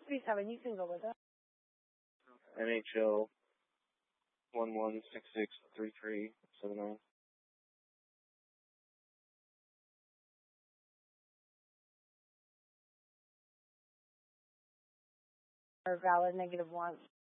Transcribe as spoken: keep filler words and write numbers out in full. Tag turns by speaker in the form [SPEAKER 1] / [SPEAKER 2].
[SPEAKER 1] three seven, you can go with it.
[SPEAKER 2] N H L one one six six three three seven nine.
[SPEAKER 1] Or valid negative one.